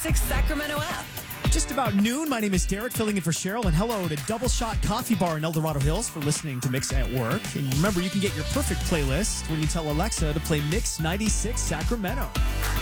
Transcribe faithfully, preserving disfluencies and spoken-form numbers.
ninety-six Sacramento app. Just about noon. My name is Derek, filling in for Cheryl, and hello to Double Shot Coffee Bar in El Dorado Hills for listening to Mix at Work. And remember, you can get your perfect playlist when you tell Alexa to play Mix ninety-six Sacramento.